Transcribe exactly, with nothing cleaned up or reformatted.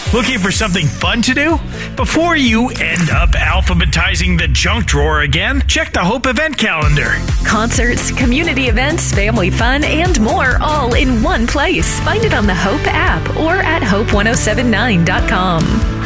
Looking for something fun to do? Before you end up alphabetizing the junk drawer again, check the Hope event calendar. Concerts, community events, family fun, and more all in one place. Find it on the Hope app or at hope ten seventy-nine dot com.